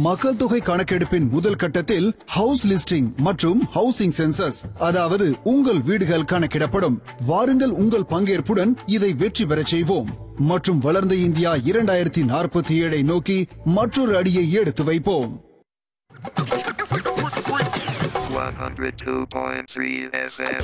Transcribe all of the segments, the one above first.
மக்கள் தொகை கணக்கெடுப்பின் முதல் கட்டத்தில் ஹவுஸ் லிஸ்டிங் மற்றும் ஹவுசிங் சென்சஸ், அதாவது உங்கள் வீடுகள் கணக்கிடப்படும். வாருங்கள், உங்கள் பங்கேற்புடன் இதை வெற்றி பெறச் செய்வோம் மற்றும் வளர்ந்த இந்தியா 2047 நோக்கி மற்றொரு அடியை எடுத்து வைப்போம். 102.3 FM.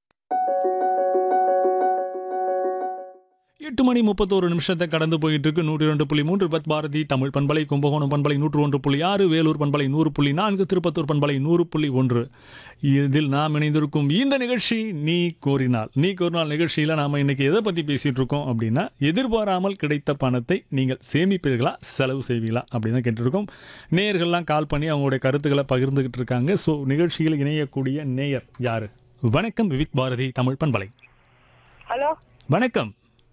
8:31 கடந்து போயிட்டு இருக்கு. 102.3 வித் பாரதி தமிழ் பண்பலை, கும்பகோணம் பண்பலை 101.6, வேலூர் பண்பலை 100.4, திருப்பத்தூர் பண்பலை 100.1. இதில் நாம் இணைந்திருக்கும் இந்த நிகழ்ச்சி நீ கோரினால் நிகழ்ச்சியில் நாம் இன்னைக்கு எதை பற்றி பேசிட்டு இருக்கோம் அப்படின்னா, எதிர்பாராமல் கிடைத்த பணத்தை நீங்கள் சேமிப்பீர்களா, செலவு செய்வீங்களா அப்படின்னு கேட்டிருக்கோம். நேயர்கள்லாம் கால் பண்ணி அவங்களுடைய கருத்துக்களை பகிர்ந்துகிட்டு இருக்காங்க. ஸோ நிகழ்ச்சியில் இணையக்கூடிய நேயர் யாரு? வணக்கம், வித் பாரதி தமிழ் பண்பலை. ஹலோ, வணக்கம்.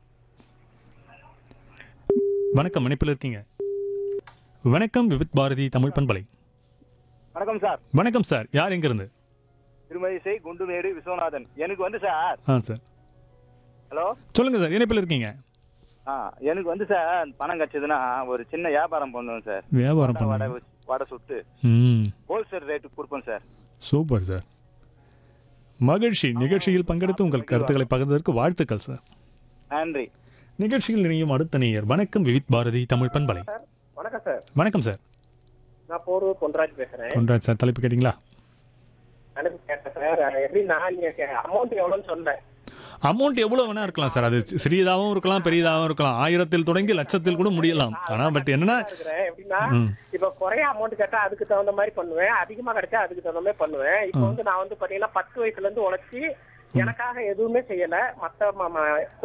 வணக்கம், இணைப்பில் இருக்கீங்க. வணக்கம், வித் பாரதி தமிழ் பண்பலை. வணக்கம் சார். வணக்கம் சார், யார் எங்க இருந்து? திருமதிசை குண்டுமேடு விஸ்வநாதன். எனக்கு வந்து சார். சார் ஹலோ, சொல்லுங்க சார், இணைப்பில் இருக்கீங்க. எனக்கு வந்து சார் பணம் கிடைச்சதுன்னா ஒரு சின்ன வியாபாரம் பண்ணுவேன் சார். வியாபாரம் வடை சுட்டு ஹோல்சேல் ரேட்டுக்கு கொடுப்பேன் சார். சூப்பர் சார், மகிழ்ச்சி. நிகழ்ச்சியில் பங்கெடுத்து உங்கள் கருத்துக்களை பகிர்ந்ததற்கு வாழ்த்துக்கள் சார். நன்றி. நிகழ்ச்சியில் இணையும் அடுத்த நேயர். வணக்கம், வித் பாரதி தமிழ் பண்பலை. வணக்கம் சார். வணக்கம் சார். நான் போரூர் பொன்ராஜ் பேசுறேன். பொன்ராஜ் சார், தலைப்பு கேட்டீங்களா? தலைப்பு கேட்டேன் சார். எப்படின்னா நீங்க அமௌண்ட் எவ்வளோன்னு சொன்னேன். அமௌண்ட் எவ்வளவு வேணா இருக்கலாம் சார். அது சிறியதாகவும் இருக்கலாம், பெரியதாகவும் இருக்கலாம். 1000 தொடங்கி லட்சத்தில் கூட முடியலாம். ஆனா பட் என்னன்னா, எப்படின்னா இப்ப குறைய அமௌண்ட் கேட்டா அதுக்கு தகுந்த மாதிரி பண்ணுவேன், அதிகமா கிடைச்சா அதுக்கு தகுந்த மாதிரி பண்ணுவேன். இப்ப வந்து நான் வந்து பாத்தீங்கன்னா 10 வயசுல இருந்து உழைச்சி எனக்காக எதுவுமே செய்யல. மத்த